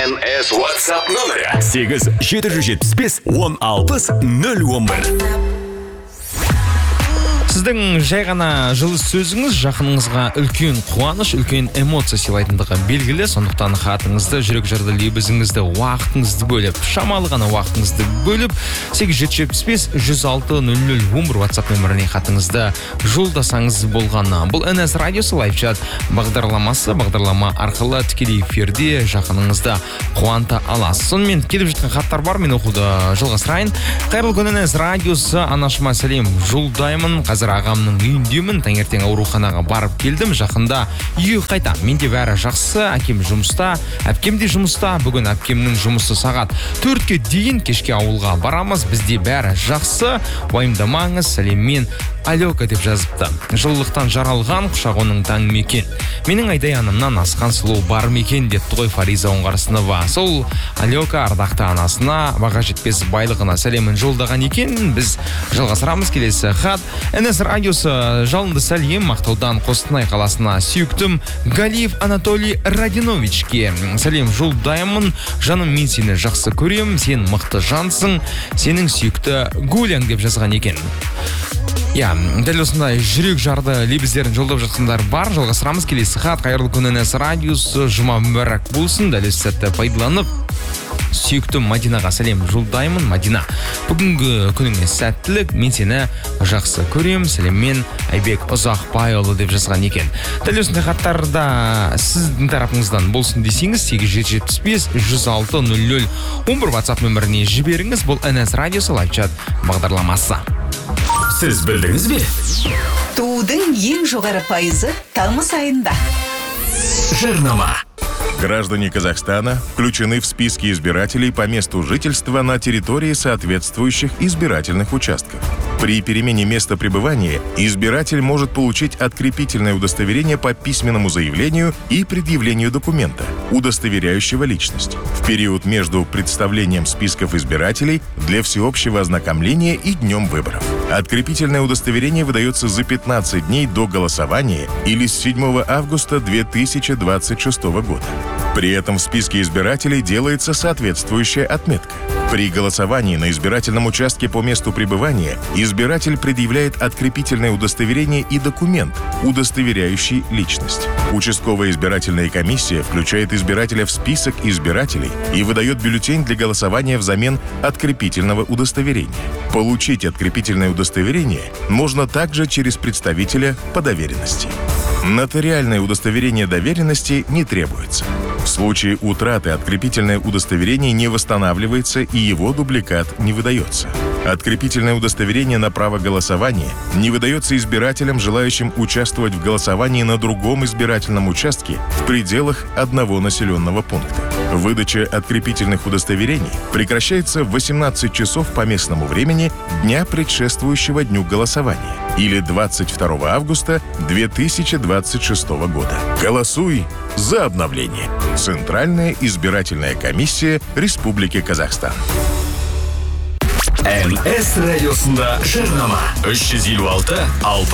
NS WhatsApp нөмірі 8-775-10-60-011. Сіздің жай ғана жылы сөзіңіз жақыныңызға үлкен қуаныш, үлкен эмоция сыйлайтындығы белгілі. Сондықтан хатыңызды, жүрек жарды лебізіңізді, уақытыңызды бөліп, шамалы ғана уақытыңызды бөліп, 8-775-106-00-11 WhatsApp нөміріне хатыңызды жолдасаңыз болғаны. Бұл NS радиосы лайфчат бағдарламасы, бағдарлама арқылы тікелей эфирде жақыныңызды қуанта аласыз. Сонымен келіп жатқан хаттар бар, мен оқуды жалғастырайын. Қайырлы күн, NS радиосы, анашыма сәлем жолдаймын. Қазір ағамның үйіндемін, таңертең ауруханаға барып келдім, жақында үйге қайтам. Менде бәрі жақсы, әкем жұмыста, әпкем де жұмыста. Бүгін әпкемнің жұмысы сағат 4-ке дейін, кешке ауылға барамыз. Бізде бәрі жақсы, уайымдамаңыз, сәлеммен Алёка деп жазыпты. Жылылықтан жаралған құшақ оның таң мекен. Менің айдай анымнан асқан сұлу бар мекен депті ғой Фариза Оңғарсынова. Сол Алёка ардақты анасына, баға жетпес байлығына сәлемін жолдаған екен. Біз жалғастырамыз. Келесі хат. NS радиосы жалынды сәлем Мақтаудан Қостанай қаласына сүйіктім Галиев Анатолий Радиновичке. Сәлем жолдаймын. Жаным, мен сені жақсы көрем. Сен мықты жансың. Сенің сүйікті Гуляң деп жазған екен. Дәл осындай жүрек жарды лебіздерін жолдап жатқандар бар. Жалғастырамыз. Келесі хат. Қайырлы күн NS радиосы, жұма мүбәрәк болсын. Дәл осы сәтті пайдаланып сүйіктім Мадинаға сәлем жолдаймын. Мадина, бүгінгі күніңе сәттілік, мен сені жақсы көрем. Сәлеммен Айбек Ұзақбайұлы деп жазған екен. Дәл осындай хаттарда сіздің тарапыңыздан болсын десеңіз 8-775-106-00-11 WhatsApp нөміріне жіберіңіз. Бұл NS радиосы лайфчат бағдарламасы. Сіз білдіңіз бе? Туудың ең жоғары пайызы тамыз айында. Жарнама. Граждане Казахстана включены в списки избирателей по месту жительства на территории соответствующих избирательных участков. При перемене места пребывания избиратель может получить открепительное удостоверение по письменному заявлению и предъявлению документа, удостоверяющего личность, в период между представлением списков избирателей для всеобщего ознакомления и днем выборов. Открепительное удостоверение выдается за 15 дней до голосования или с 7 августа 2026 года. При этом в списке избирателей делается соответствующая отметка. При голосовании на избирательном участке по месту пребывания избиратель предъявляет открепительное удостоверение и документ, удостоверяющий личность. Участковая избирательная комиссия включает избирателя в список избирателей и выдает бюллетень для голосования взамен открепительного удостоверения. Получить открепительное удостоверение можно также через представителя по доверенности. Нотариальное удостоверение доверенности не требуется. В случае утраты открепительное удостоверение не восстанавливается и его дубликат не выдается. Открепительное удостоверение на право голосования не выдается избирателям, желающим участвовать в голосовании на другом избирательном участке в пределах одного населенного пункта. Выдача открепительных удостоверений прекращается в 18 часов по местному времени дня, предшествующего дню голосования, или 22 августа 2026 года. Голосуй за обновление. Центральная избирательная комиссия Республики Казахстан. NS радиосында жарнама. 356